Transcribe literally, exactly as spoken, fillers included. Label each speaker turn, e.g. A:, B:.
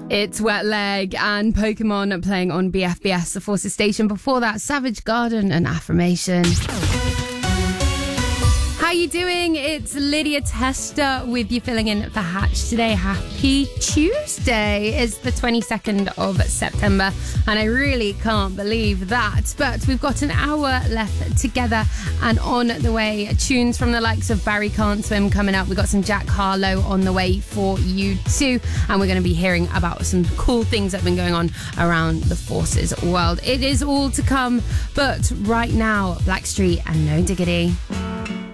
A: It's Wet Leg and Pokemon playing on B F B S, the Forces Station. Before that, Savage Garden and Affirmation. How you doing? It's Lydia Tester with you filling in for Hatch today. Happy Tuesday. It's the twenty-second of September and I really can't believe that. But we've got an hour left together and on the way, tunes from the likes of Barry Can't Swim coming up. We've got some Jack Harlow on the way for you too. And we're going to be hearing about some cool things that have been going on around the Forces world. It is all to come. But right now, Blackstreet and No Diggity.